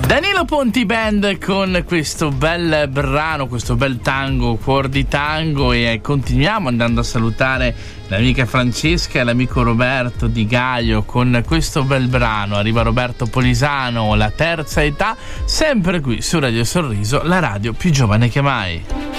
Danilo Ponti Band con questo bel brano, questo bel tango, Cuor di Tango, e continuiamo andando a salutare l'amica Francesca e l'amico Roberto di Gaio con questo bel brano. Arriva Roberto Polisano, La terza età, sempre qui su Radio Sorriso, la radio più giovane che mai.